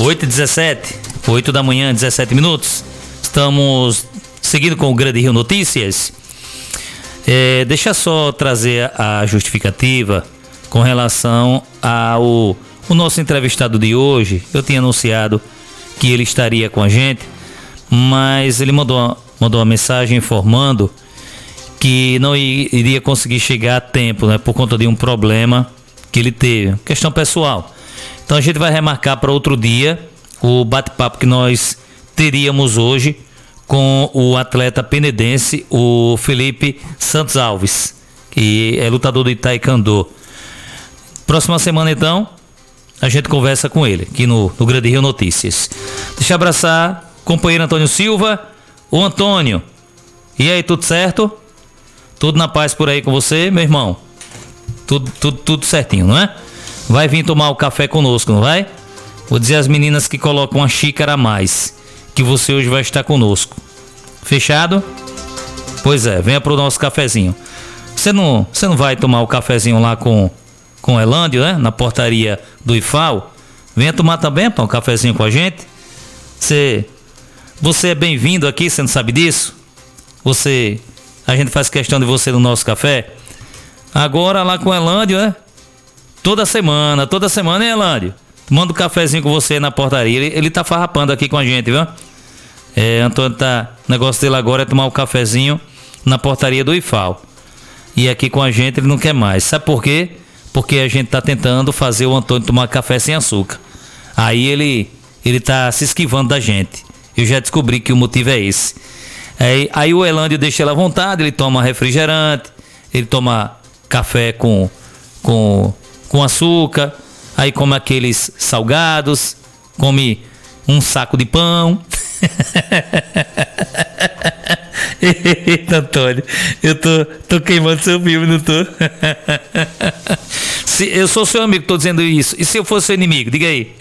8h17, 8 da manhã, 17 minutos. Estamos seguindo com o Grande Rio Notícias. Deixa só trazer a justificativa com relação ao nosso entrevistado de hoje. Eu tinha anunciado que ele estaria com a gente, mas ele mandou uma mensagem informando que não iria conseguir chegar a tempo, né, por conta de um problema que ele teve, questão pessoal. Então a gente vai remarcar para outro dia o bate-papo que nós teríamos hoje com o atleta penedense, o Felipe Santos Alves, que é lutador do taekwondo. Próxima semana, então, a gente conversa com ele aqui no Grande Rio Notícias. Deixa eu abraçar o companheiro Antônio Silva. Ô Antônio, e aí, tudo certo? Tudo na paz por aí com você, meu irmão? Tudo certinho, não é? Vai vir tomar o café conosco, não vai? Vou dizer às meninas que colocam uma xícara a mais, que você hoje vai estar conosco. Fechado? Pois é, venha pro nosso cafezinho. Você não vai tomar o cafezinho lá com o Elândio, né? Na portaria do IFAO. Venha tomar também, pá, um cafezinho com a gente. Você é bem-vindo aqui, você não sabe disso? A gente faz questão de você no nosso café. Agora lá com o Elândio, né? Toda semana, hein, Elândio? Manda um cafezinho com você na portaria. Ele tá farrapando aqui com a gente, viu? Antônio o negócio dele agora é tomar um cafezinho na portaria do IFAO. E aqui com a gente ele não quer mais. Sabe por quê? Porque a gente tá tentando fazer o Antônio tomar café sem açúcar. Aí ele tá se esquivando da gente. Eu já descobri que o motivo é esse. Aí o Elândio deixa ele à vontade, ele toma refrigerante, ele toma café com açúcar, aí come aqueles salgados, come um saco de pão. Eita, Antônio, eu tô queimando seu filme, não tô? Eu sou seu amigo, tô dizendo isso. E se eu fosse seu inimigo? Diga aí.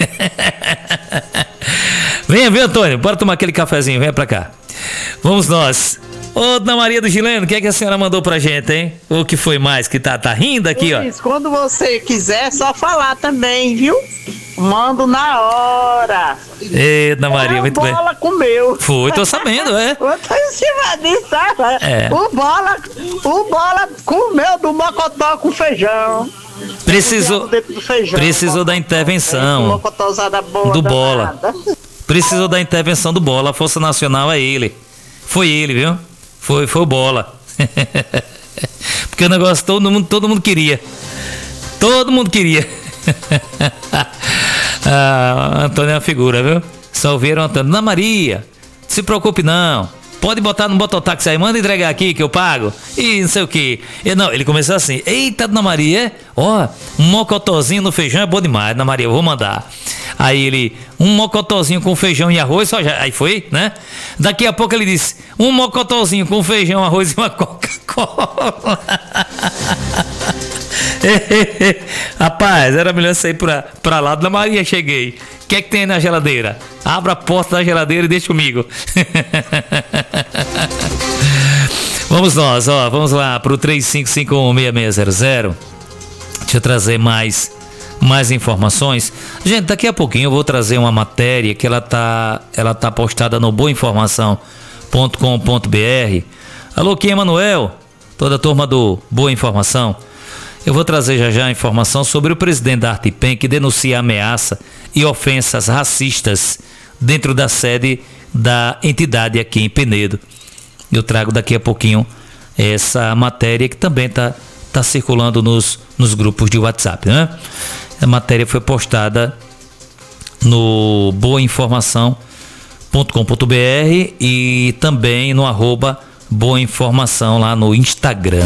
Venha, viu, Antônio? Bora tomar aquele cafezinho, venha pra cá. Vamos nós. Ô, Dona Maria do Gileno, o que é que a senhora mandou pra gente, hein? O que foi mais que tá rindo aqui, Luiz, ó? Quando você quiser, é só falar também, viu? Mando na hora. Ei, Dona Maria, muito bem. O Bola comeu. Foi, tô sabendo, é. Eu tô em cima disso, tá? O Bola comeu do mocotó com feijão. Precisou da intervenção do Bola. Precisou da intervenção do Bola. A Força Nacional é ele. Foi ele, viu? Foi o Bola. Porque o negócio todo mundo queria. Todo mundo queria. Antônio é uma figura, viu? Só ouviram Antônio. Dona Maria, não se preocupe não. Pode botar no mototáxi aí, manda entregar aqui que eu pago. E não sei o que. Ele começou assim. Eita, Dona Maria, ó, um mocotózinho no feijão é bom demais, Dona Maria, eu vou mandar. Aí ele, um mocotózinho com feijão e arroz, aí foi, né? Daqui a pouco ele disse, um mocotózinho com feijão, arroz e uma Coca-Cola. Rapaz, era melhor sair pra lá. Dona Maria, cheguei. O que é que tem aí na geladeira? Abra a porta da geladeira e deixa comigo. Vamos nós, ó. Vamos lá pro 35516600. Deixa eu trazer mais informações. Gente, daqui a pouquinho eu vou trazer uma matéria que ela tá postada no boainformação.com.br. Alô, quem é Manuel? Toda a turma do Boa Informação. Eu vou trazer já a informação sobre o presidente da Artipem que denuncia ameaça e ofensas racistas dentro da sede da entidade aqui em Penedo. Eu trago daqui a pouquinho essa matéria que também está circulando nos grupos de WhatsApp, né? A matéria foi postada no boainformação.com.br e também no @boainformação lá no Instagram.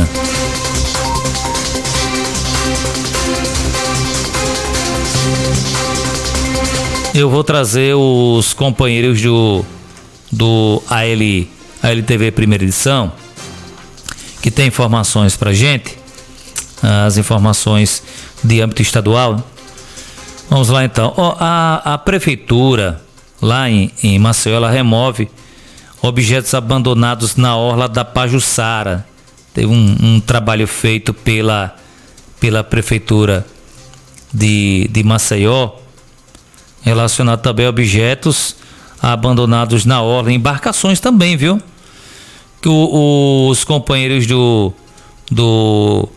Eu vou trazer os companheiros do ALTV Primeira Edição, que tem informações pra gente, as informações de âmbito estadual. Vamos lá então. A prefeitura lá em Maceió, ela remove objetos abandonados na orla da Pajuçara. Teve um trabalho feito pela prefeitura de Maceió, relacionado também a objetos abandonados na orla, embarcações também, viu? Que os companheiros do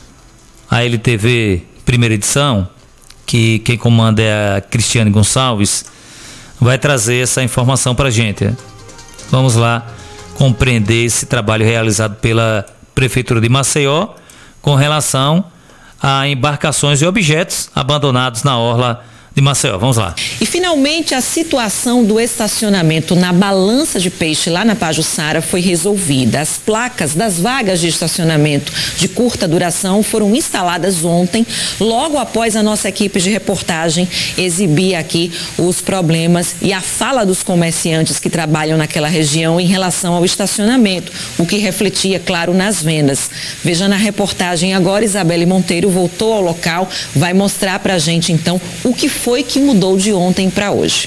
ALTV primeira edição, que quem comanda é a Cristiane Gonçalves, vai trazer essa informação pra gente, né? Vamos lá compreender esse trabalho realizado pela Prefeitura de Maceió com relação a embarcações e objetos abandonados na orla de Maceió. Vamos lá. E finalmente a situação do estacionamento na balança de peixe lá na Pajuçara foi resolvida. As placas das vagas de estacionamento de curta duração foram instaladas ontem, logo após a nossa equipe de reportagem exibir aqui os problemas e a fala dos comerciantes que trabalham naquela região em relação ao estacionamento, o que refletia, claro, nas vendas. Veja na reportagem agora, Isabelle Monteiro voltou ao local, vai mostrar pra gente então o que foi que mudou de ontem para hoje.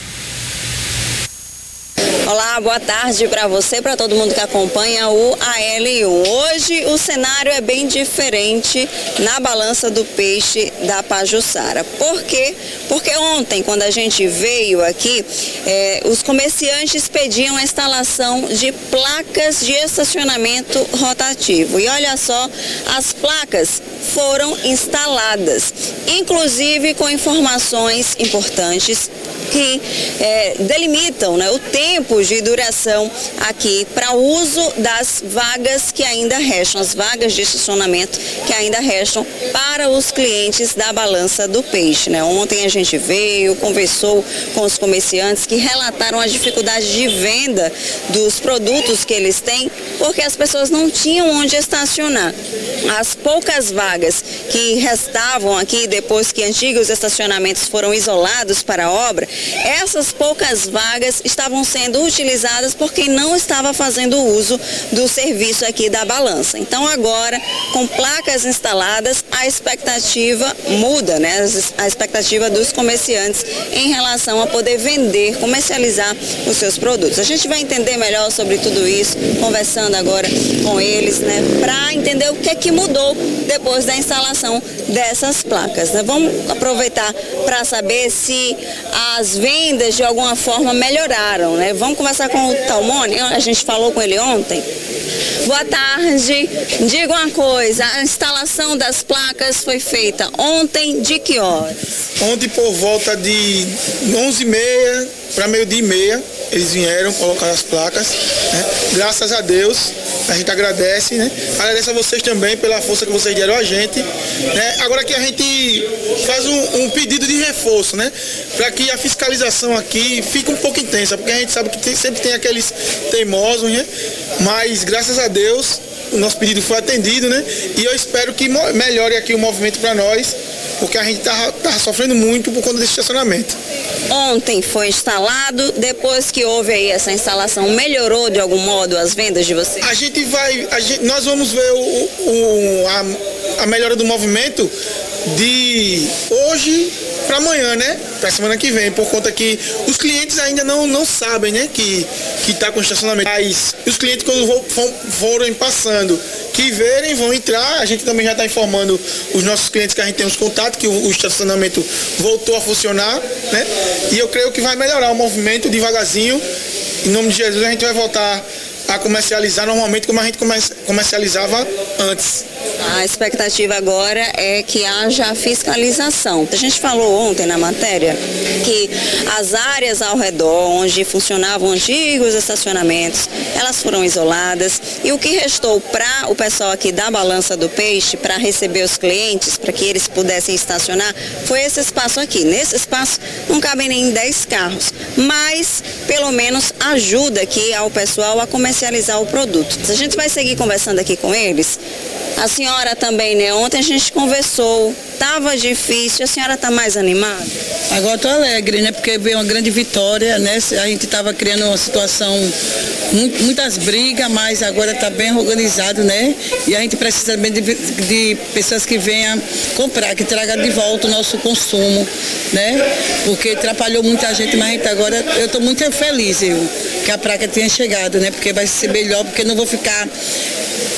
Olá, boa tarde para você, para todo mundo que acompanha o AL1. Hoje o cenário é bem diferente na balança do peixe da Pajuçara. Por quê? Porque ontem, quando a gente veio aqui, os comerciantes pediam a instalação de placas de estacionamento rotativo. E olha só, as placas foram instaladas, inclusive com informações importantes que delimitam, né, o tempo de duração aqui para o uso das vagas que ainda restam, as vagas de estacionamento que ainda restam para os clientes da balança do peixe, né? Ontem a gente veio, conversou com os comerciantes que relataram a dificuldade de venda dos produtos que eles têm, porque as pessoas não tinham onde estacionar. As poucas vagas que restavam aqui depois que antigos estacionamentos foram isolados para a obra, essas poucas vagas estavam sendo utilizadas por quem não estava fazendo uso do serviço aqui da balança. Então agora, com placas instaladas, a expectativa muda, né? A expectativa dos comerciantes em relação a poder vender, comercializar os seus produtos. A gente vai entender melhor sobre tudo isso, conversando agora com eles, né? Para entender o que é que mudou depois da instalação dessas placas, né? Vamos aproveitar para saber se as vendas de alguma forma melhoraram, né? Vamos conversar com o Talmone, a gente falou com ele ontem. Boa tarde, diga uma coisa, a instalação das placas foi feita ontem de que horas? Ontem por volta de 11h30 para meio-dia e meia, eles vieram colocar as placas, né? Graças a Deus, a gente agradece, né? Agradece a vocês também pela força que vocês deram a gente, né? Agora que a gente faz um pedido de reforço, né? Para que a fiscalização aqui fique um pouco intensa, porque a gente sabe que sempre tem aqueles teimosos, né? Mas graças a Deus o nosso pedido foi atendido, né? E eu espero que melhore aqui o movimento para nós, porque a gente tá sofrendo muito por conta desse estacionamento. Ontem foi instalado, depois que houve aí essa instalação, melhorou de algum modo as vendas de vocês? Nós vamos ver a melhora do movimento de hoje para amanhã, né? Para semana que vem, por conta que os clientes ainda não sabem, né? Que tá com estacionamento. Mas os clientes, quando forem passando, que verem, vão entrar. A gente também já está informando os nossos clientes que a gente tem os contatos, que o estacionamento voltou a funcionar, né? E eu creio que vai melhorar o movimento devagarzinho. Em nome de Jesus, a gente vai voltar a comercializar normalmente como a gente comercializava antes. A expectativa agora é que haja fiscalização. A gente falou ontem na matéria que as áreas ao redor onde funcionavam antigos estacionamentos, elas foram isoladas e o que restou para o pessoal aqui da balança do peixe, para receber os clientes, para que eles pudessem estacionar, foi esse espaço aqui. Nesse espaço não cabem nem 10 carros, mas pelo menos ajuda aqui ao pessoal a comercializar o produto. A gente vai seguir conversando aqui com eles. A senhora também, né? Ontem a gente conversou, estava difícil, a senhora está mais animada? Agora estou alegre, né? Porque veio uma grande vitória, né? A gente estava criando uma situação, muitas brigas, mas agora está bem organizado, né? E a gente precisa também de pessoas que venham comprar, que tragam de volta o nosso consumo, né? Porque atrapalhou muita gente, mas a gente agora, eu estou muito feliz que a placa tenha chegado, né? Porque vai ser melhor, porque não vou ficar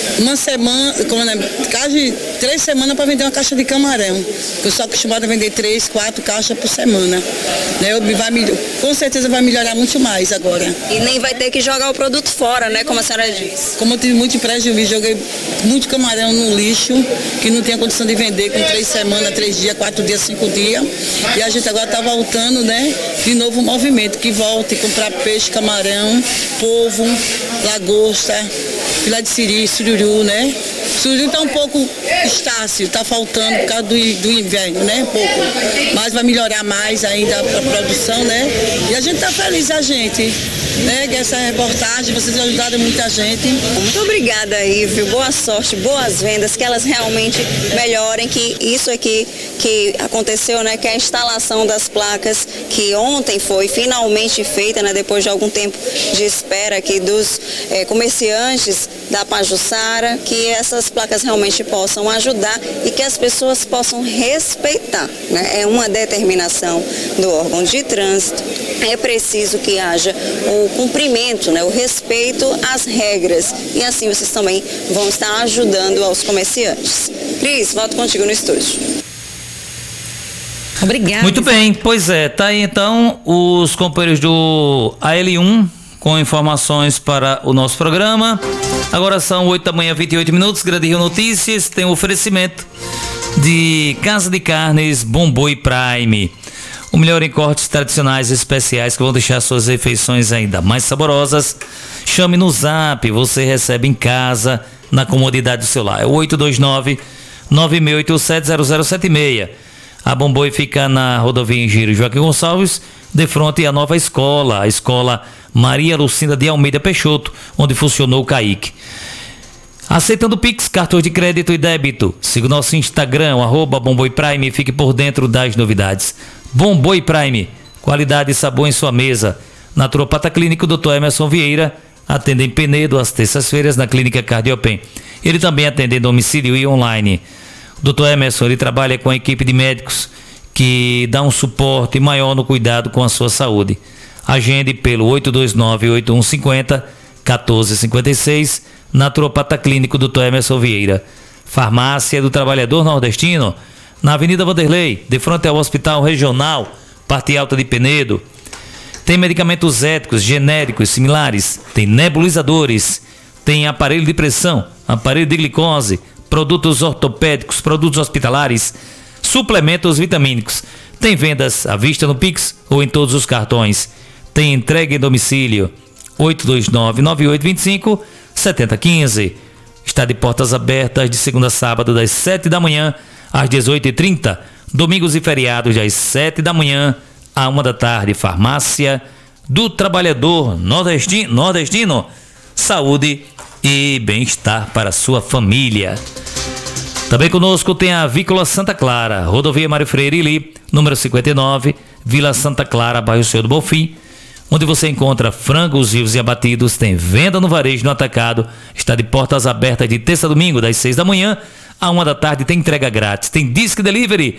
uma semana, quase 3 semanas para vender uma caixa de camarão. Eu sou acostumada a vender 3, 4 caixas por semana. Né? Com certeza vai melhorar muito mais agora. E nem vai ter que jogar o produto fora, né? Como a senhora disse. Como eu tive muito prejuízo, joguei muito camarão no lixo, que não tinha condição de vender com 3 semanas, 3 dias, 4 dias, 5 dias. E a gente agora está voltando, né? De novo o movimento, que volte a comprar peixe, camarão, polvo, lagosta, filé de siri, sururu, né? Sururu está um pouco estável, está faltando por causa do inverno, né? Um pouco. Mas vai melhorar mais ainda a produção, né? E a gente está feliz, né? Que essa reportagem, vocês ajudaram muita gente. Muito obrigada aí, viu? Boa sorte, boas vendas, que elas realmente melhorem, que isso aqui que aconteceu, né? Que a instalação das placas, que ontem foi finalmente feita, né? Depois de algum tempo de espera aqui dos comerciantes da Pajuçara, que essas placas realmente possam ajudar e que as pessoas possam respeitar, né? É uma determinação do órgão de trânsito. É preciso que haja o cumprimento, né, o respeito às regras. E assim vocês também vão estar ajudando aos comerciantes. Cris, volto contigo no estúdio. Obrigada. Muito bem, pois é, tá aí então os companheiros do AL1 com informações para o nosso programa. Agora são 8 da manhã, 28 minutos, Grande Rio Notícias, tem um oferecimento de Casa de Carnes Bomboi Prime. O melhor em cortes tradicionais e especiais que vão deixar suas refeições ainda mais saborosas. Chame no Zap, você recebe em casa, na comodidade do seu lar. É o 829-9687-0076. A Bomboi fica na rodovia Engenheiro Joaquim Gonçalves, de frente à nova escola, a escola Maria Lucinda de Almeida Peixoto, onde funcionou o CAIC. Aceitando Pix, cartões de crédito e débito. Siga o nosso Instagram, @Bomboi Prime, e fique por dentro das novidades. Bomboi Prime, qualidade e sabor em sua mesa. Naturopata Clínico Dr. Emerson Vieira, atende em Penedo às terças-feiras na Clínica Cardiopen. Ele também atende em domicílio e online. O Dr. Emerson, ele trabalha com a equipe de médicos que dá um suporte maior no cuidado com a sua saúde. Agende pelo 829-8150-1456, Naturopata Clínico Dr. Emerson Vieira. Farmácia do Trabalhador Nordestino, na Avenida Vanderlei, de frente ao Hospital Regional, parte alta de Penedo. Tem medicamentos éticos, genéricos, similares, tem nebulizadores, tem aparelho de pressão, aparelho de glicose, produtos ortopédicos, produtos hospitalares, suplementos vitamínicos. Tem vendas à vista no Pix ou em todos os cartões. Tem entrega em domicílio. 829-9825-7015. Está de portas abertas de segunda a sábado, das 7 da manhã às 18h30. Domingos e feriados, das 7 da manhã à 1 da tarde. Farmácia do Trabalhador Nordestino. Saúde e bem-estar para a sua família. Também conosco tem a Avícola Santa Clara, Rodovia Mário Freire Ili, número 59, Vila Santa Clara, bairro Senhor do Bonfim, onde você encontra frangos vivos e abatidos. Tem venda no varejo, no atacado. Está de portas abertas de terça a domingo, das 6 da manhã à 1 da tarde. Tem entrega grátis. Tem Disque Delivery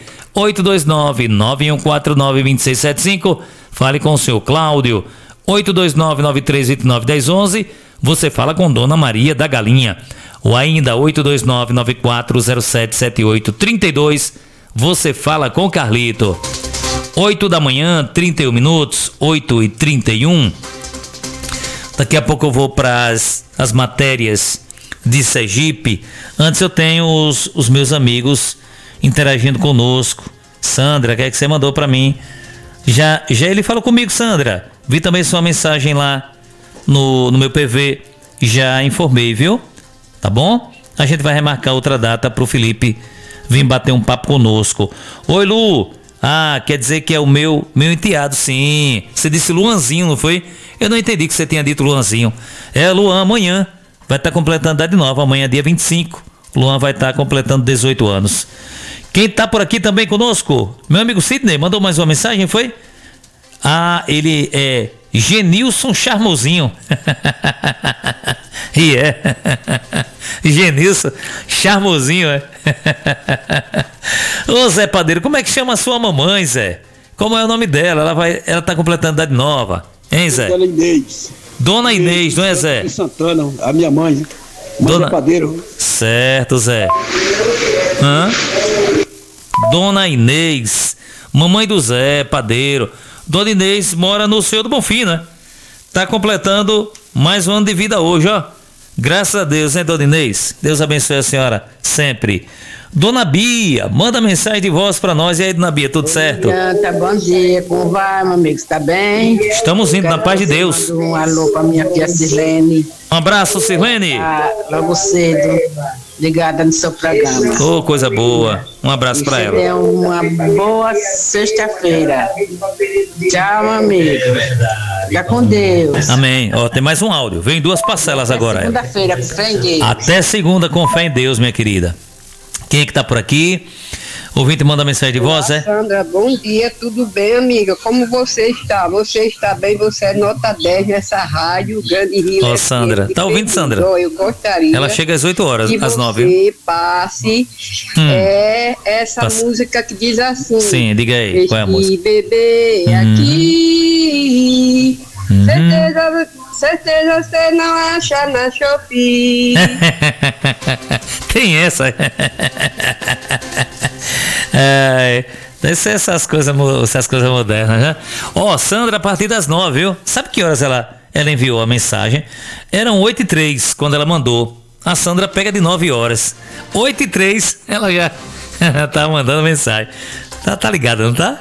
829-9149-2675. Fale com o seu Cláudio. 829-9329-1011. Você fala com Dona Maria da Galinha. Ou ainda 829-94077832. Você fala com Carlito. 8 da manhã, 31 minutos, 8h31. Daqui a pouco eu vou para as matérias de Sergipe. Antes eu tenho os meus amigos interagindo conosco. Sandra, o que é que você mandou para mim? Já ele falou comigo, Sandra. Vi também sua mensagem lá no meu PV. Já informei, viu? Tá bom? A gente vai remarcar outra data pro Felipe vir bater um papo conosco. Oi, Lu. Ah, quer dizer que é o meu enteado, sim. Você disse Luanzinho, não foi? Eu não entendi que você tinha dito Luanzinho. É, Luan, amanhã vai estar completando idade nova. Amanhã, dia 25. Luan vai estar completando 18 anos. Quem tá por aqui também conosco? Meu amigo Sidney mandou mais uma mensagem, foi? Ah, ele é Genilson Charmosinho. E é. Genilson Charmosinho, é. Ô Zé Padeiro, como é que chama a sua mamãe, Zé? Como é o nome dela? Ela tá completando idade nova. Hein, Zé? Dona Inês. Dona Inês, não é, Zé? Em Santana, a minha mãe. Dona Padeiro. Certo, Zé. Dona Inês, mamãe do Zé Padeiro. Dona Inês mora no Senhor do Bonfim, né? Tá completando mais um ano de vida hoje, ó. Graças a Deus, hein, Dona Inês? Deus abençoe a senhora sempre. Dona Bia, manda mensagem de voz pra nós. E aí, Dona Bia, tudo certo? Bom dia, como vai, meu amigo? Você tá bem? Estamos indo na paz de Deus. Um alô pra minha filha Sirlene. Um abraço, Sirlene. Logo cedo, ligada no seu programa. Oh, coisa boa. Um abraço pra ela. É uma boa sexta-feira. Tchau, meu amigo. Fica com Deus. Amém. Ó, tem mais um áudio. Vem 2 parcelas agora. Segunda-feira, com fé em Deus. Até segunda, com fé em Deus, minha querida. Quem é que tá por aqui? Ouvinte manda mensagem de voz, é? Sandra, bom dia, tudo bem, amiga? Como você está? Você está bem? Você é nota 10 nessa rádio Grande Rio. Ó, Sandra, tá ouvindo, Sandra? Eu gostaria. Ela chega às 8 horas, às 9. Que você passe essa música que diz assim. Sim, diga aí, qual é a música? Bebê aqui, certeza você não acha na Shopee. Tem essa. Deve ser essas coisas modernas, né? Ó, Sandra, a partir das 9, viu? Sabe que horas ela enviou a mensagem? Eram 8h03 quando ela mandou. A Sandra pega de 9 horas. 8h03 ela já tá mandando mensagem. Tá ligado, não tá?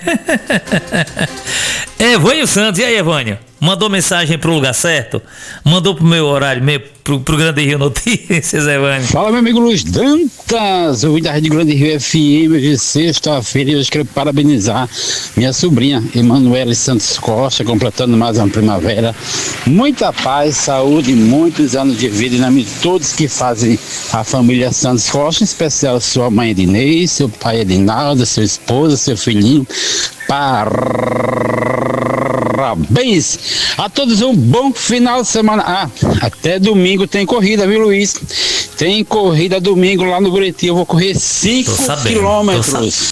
Evânio Santos, e aí, Evânio? Mandou mensagem pro lugar certo? Mandou pro meu horário, pro Grande Rio Notícias, Evânio? Fala, meu amigo Luiz Dantas, ouvindo da Rede Grande Rio FM de sexta-feira. Eu quero parabenizar minha sobrinha, Emanuele Santos Costa, completando mais uma primavera. Muita paz, saúde, muitos anos de vida em nome de todos que fazem a família Santos Costa, em especial sua mãe Edinei, seu pai Edinaldo, sua esposa, seu filhinho. Parabéns a todos, um bom final de semana. Até domingo tem corrida, viu, Luiz? Tem corrida domingo lá no Buriti. Eu vou correr 5 quilômetros.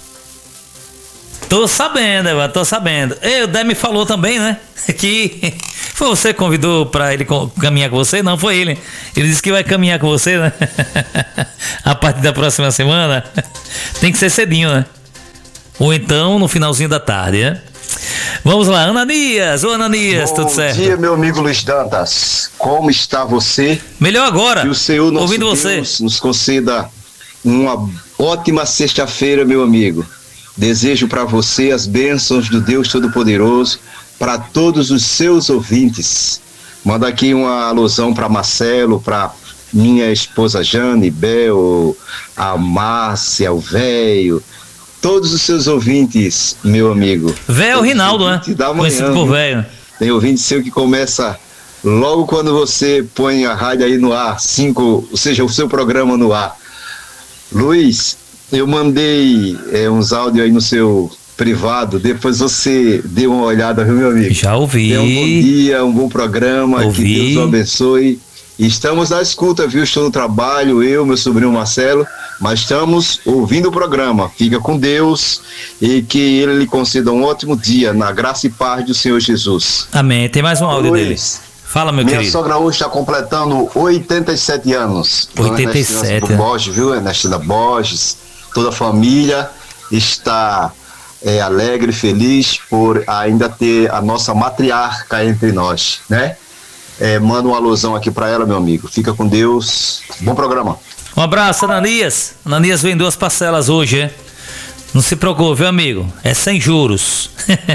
Tô sabendo, Evan, tô sabendo. O Dé me falou também, né? Que foi você que convidou pra ele caminhar com você? Não, foi ele. Ele disse que vai caminhar com você, né? A partir da próxima semana. Tem que ser cedinho, né? Ou então no finalzinho da tarde, né? Vamos lá, Ananias. Ô, Ananias, tudo certo? Bom dia, meu amigo Luiz Dantas. Como está você? Melhor agora. Que o Senhor, nosso ouvindo Deus, você, nos conceda uma ótima sexta-feira, meu amigo. Desejo para você as bênçãos do Deus Todo-Poderoso para todos os seus ouvintes. Manda aqui uma alusão para Marcelo, para minha esposa Jane, Bel, a Márcia, o Véio. Todos os seus ouvintes, meu amigo. Véio Rinaldo, né? Conhecido por Véio. Tem ouvinte seu que começa logo quando você põe a rádio aí no ar, ou seja, o seu programa no ar. Luiz, eu mandei uns áudios aí no seu privado, depois você dê uma olhada, viu, meu amigo? Já ouvi. Tenha um bom dia, um bom programa, que Deus o abençoe. Estamos na escuta, viu? Estou no trabalho, eu, meu sobrinho Marcelo, mas estamos ouvindo o programa. Fica com Deus e que Ele lhe conceda um ótimo dia, na graça e paz do Senhor Jesus. Amém. Tem mais um áudio deles. Fala, meu querido. Minha sogra hoje está completando 87 anos. 87. Do Borges, viu? Ernestina Borges, toda a família está alegre, feliz por ainda ter a nossa matriarca entre nós, né? Manda uma alusão aqui pra ela, meu amigo. Fica com Deus. Bom programa. Um abraço, Ananias. Ananias vem 2 parcelas hoje, hein? Não se preocupe, meu amigo. É sem juros.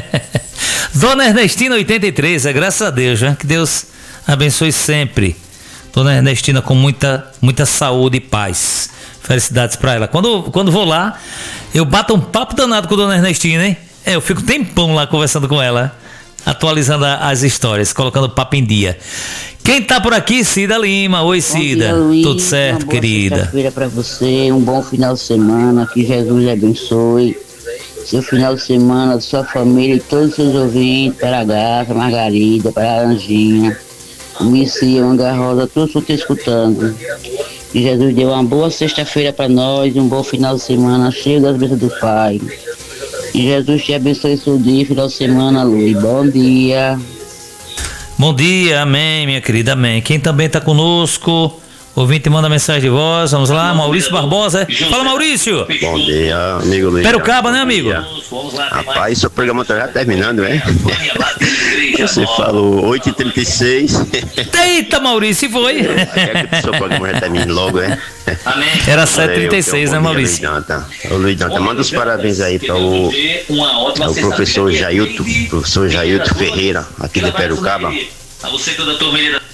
Dona Ernestina, 83. Graças a Deus, né? Que Deus abençoe sempre. Dona Ernestina com muita saúde e paz. Felicidades pra ela. Quando vou lá, eu bato um papo danado com a Dona Ernestina, hein? Eu fico tempão lá conversando com ela, atualizando as histórias, colocando papo em dia. Quem tá por aqui? Cida Lima. Oi, Cida. Bom dia, Luiz. Tudo certo, querida? Sexta-feira pra você, um bom final de semana, que Jesus abençoe seu final de semana, sua família e todos os seus ouvintes, para a Graça, Margarida, para a Anjinha, Missia, Manga Rosa, todos que estão escutando. Que Jesus deu uma boa sexta-feira para nós, um bom final de semana, cheio das bênçãos do Pai. Que Jesus te abençoe seu dia, final de semana, Luiz. Bom dia. Bom dia, amém, minha querida, amém. Quem também está conosco, Ouvinte manda mensagem de voz, vamos lá, Maurício Barbosa. Fala, Maurício! Bom dia, amigo Luiz. Perucaba, né, amigo? Rapaz, seu programa tá já terminando, hein? Você falou 8h36. Eita, Maurício, foi? Quer que o seu programa já termine logo, hein? Era 7h36, né, Maurício? Ô, Luiz Danta, manda os parabéns aí para o professor Jailton Ferreira, aqui de Perucaba. A você toda a turma.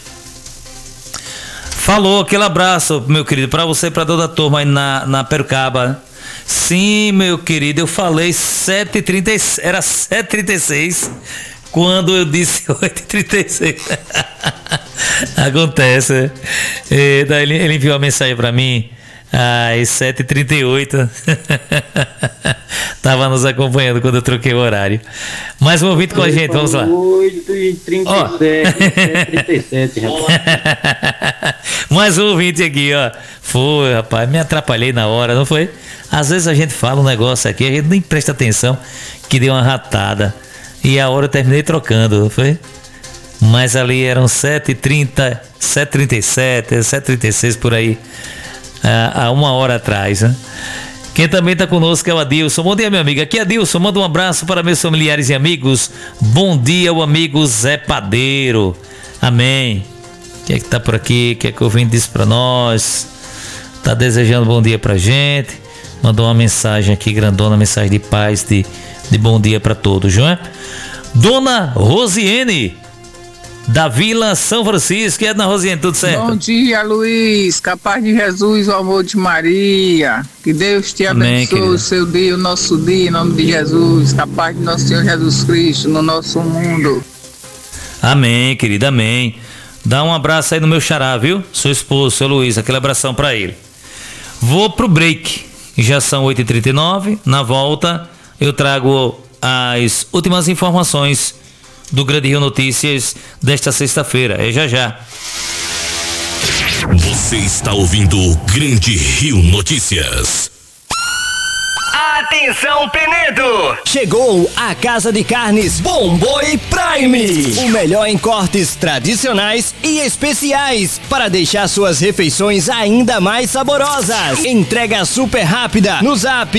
Falou, aquele abraço, meu querido, pra você e pra toda a turma aí na Perucaba. Sim, meu querido, eu falei 7h36, era 7h36 quando eu disse 8h36. Acontece. E daí ele enviou uma mensagem pra mim às 7h38. Tava nos acompanhando quando eu troquei o horário. Mais um ouvinte com a gente, vamos lá. 8h37, 7h37, rapaz. Mais um ouvinte aqui, ó. Foi, rapaz, me atrapalhei na hora, não foi? Às vezes a gente fala um negócio aqui, a gente nem presta atenção, que deu uma ratada. E a hora eu terminei trocando, não foi? Mas ali eram 7h30, 7h37, 7h36 por aí. Há uma hora atrás, né? Quem também está conosco é o Adilson. Bom dia, meu amigo. Aqui é Adilson. Manda um abraço para meus familiares e amigos. Bom dia, o amigo Zé Padeiro. Amém. Quem é que tá por aqui? Quem é que o ouvinte disse para nós? Tá desejando bom dia pra gente. Mandou uma mensagem aqui, grandona, mensagem de paz, de bom dia para todos, não é? Dona Rosiane, da Vila São Francisco. E é, Dona Rosiane, tudo certo? Bom dia, Luiz. Capaz de Jesus, o amor de Maria. Que Deus te abençoe, o seu dia, o nosso dia, em nome de Jesus. Capaz de nosso Senhor Jesus Cristo no nosso mundo. Amém, querida, amém. Dá um abraço aí no meu xará, viu? Seu esposo, seu Luiz, aquele abração pra ele. Vou pro break. Já são 8h39. Na volta, eu trago as últimas informações do Grande Rio Notícias desta sexta-feira. É já já. Você está ouvindo o Grande Rio Notícias. Atenção, Penedo! Chegou a Casa de Carnes Bomboi Prime. O melhor em cortes tradicionais e especiais para deixar suas refeições ainda mais saborosas. Entrega super rápida no Zap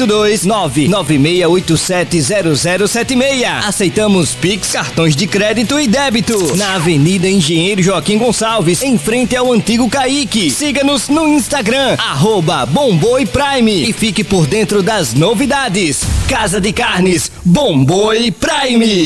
82996870076. Aceitamos Pix, cartões de crédito e débito. Na Avenida Engenheiro Joaquim Gonçalves, em frente ao antigo Caique. Siga-nos no Instagram @Bomboi Prime e fique por dentro das novidades. Casa de Carnes Bomboi Prime.